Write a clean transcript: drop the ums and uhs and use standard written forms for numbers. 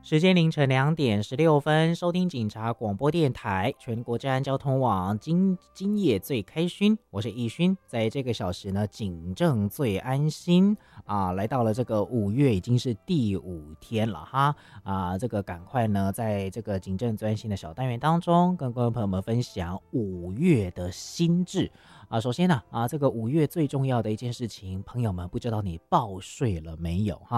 时间凌晨2点16分，收听警察广播电台全国治安交通网，今夜最开勋，我是义勋，在这个小时呢，警政最安心啊，来到了这个5月已经是第5天了哈啊，这个赶快呢，在这个警政最安心的小单元当中，跟各位朋友们分享5月的新制啊。首先呢这个5月最重要的一件事情，朋友们不知道你报税了没有哈？